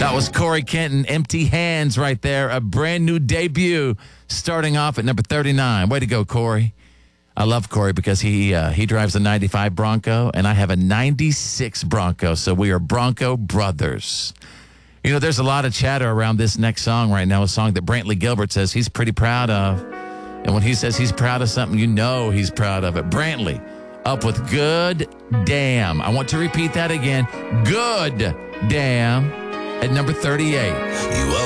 That was Corey Kenton, Empty Hands right there. A brand new debut starting off at number 39. Way to go, Corey. I love Corey because he drives a 95 Bronco, and I have a 96 Bronco, so we are Bronco brothers. You know, there's a lot of chatter around this next song right now, a song that Brantley Gilbert says he's pretty proud of. And when he says he's proud of something, you know he's proud of it. Brantley, up with Good Damn. I want to repeat that again. Good Damn at number 38.